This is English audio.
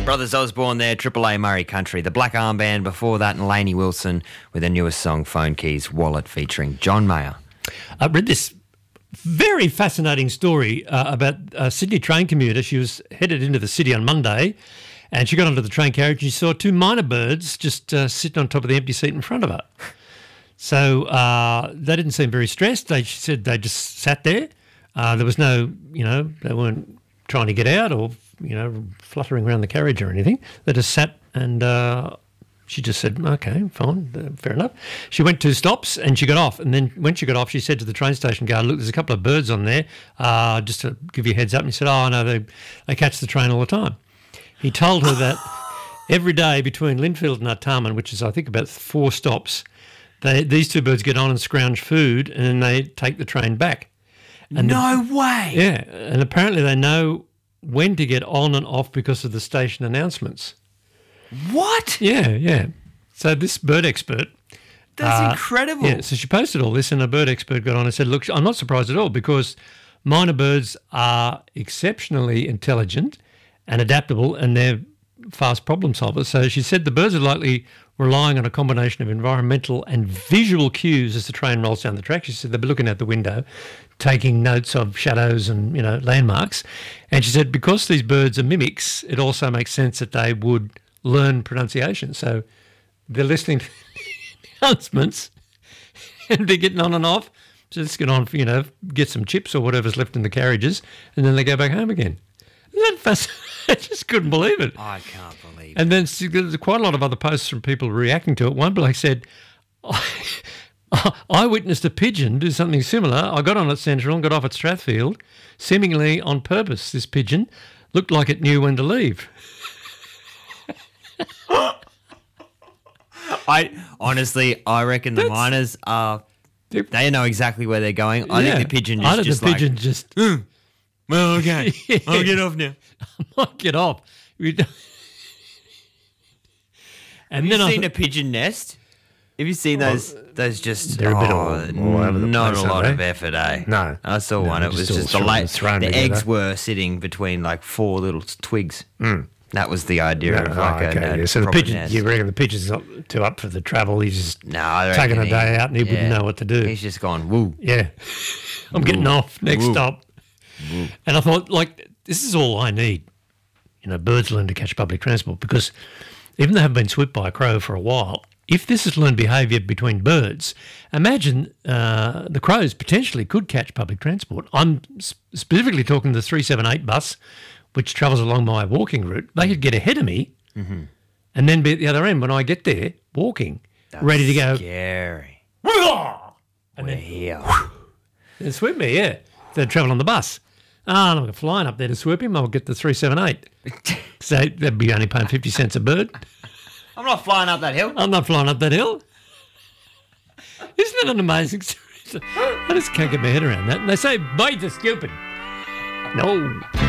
Brothers Osborne there, Triple A Murray Country. The Black Armband before that, and Lainey Wilson with their newest song, Phone Keys Wallet, featuring John Mayer. I read this very fascinating story about a Sydney train commuter. She was headed into the city on Monday and she got onto the train carriage and she saw two minor birds just sitting on top of the empty seat in front of her. So they didn't seem very stressed. She said they just sat there. There was no, they weren't trying to get out or, fluttering around the carriage or anything. They just sat and she just said, okay, fine, fair enough. She went 2 stops and she got off. And then when she got off, she said to the train station guard, look, there's a couple of birds on there, just to give you a heads up. And he said, oh, no, they catch the train all the time. He told her that every day between Linfield and Artarmon, which is, I think, about 4 stops, these 2 birds get on and scrounge food and then they take the train back. And no way! Yeah, and apparently they know when to get on and off because of the station announcements. What? Yeah. So this bird expert... That's incredible. Yeah, so she posted all this and a bird expert got on and said, look, I'm not surprised at all because minor birds are exceptionally intelligent and adaptable and they're fast problem solvers. So she said the birds are likely relying on a combination of environmental and visual cues as the train rolls down the track. She said they'll be looking out the window, taking notes of shadows and, landmarks. And she said because these birds are mimics, it also makes sense that they would learn pronunciation. So they're listening to the announcements and they're getting on and off. So just get on, get some chips or whatever's left in the carriages and then they go back home again. Isn't that fascinating? I just couldn't believe it. I can't believe it. And then there's quite a lot of other posts from people reacting to it. One bloke said, I witnessed a pigeon do something similar. I got on at Central and got off at Strathfield, seemingly on purpose. This pigeon looked like it knew when to leave. I reckon the miners are. They know exactly where they're going. I think the pigeon just. Well, okay, yeah. I'll get off now. I might get off. Have you seen a pigeon nest? Have you seen those? Those just they're a bit all over the not place, a lot of effort, eh? No, I saw one. It was just the eggs were sitting between like 4 little twigs. That was the idea of so the pigeon. Nest. You reckon the pigeon's not too up for the travel? He's just taking a day out and he wouldn't know what to do. He's just gone woo. Yeah, I'm getting off. Next stop. Woo. And I thought, this is all I need. Birds learn to catch public transport because even though they haven't been swooped by a crow for a while, if this is learned behaviour between birds, imagine the crows potentially could catch public transport. I'm specifically talking the 378 bus, which travels along my walking route. They could get ahead of me and then be at the other end when I get there, walking, ready to go. Scary. And then here. Then swoop me, yeah. They'd travel on the bus. I'm not flying up there to swoop him. I'll get the 378. So that'd be only paying 50 cents a bird. I'm not flying up that hill. I'm not flying up that hill. Isn't that an amazing story? I just can't get my head around that. And they say, birds are stupid. No.